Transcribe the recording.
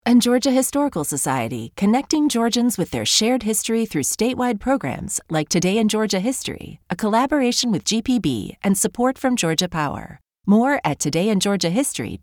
And Georgia Historical Society, connecting Georgians with their shared history through statewide programs like Today in Georgia History, a collaboration with GPB and support from Georgia Power. More at todayingeorgiahistory.org.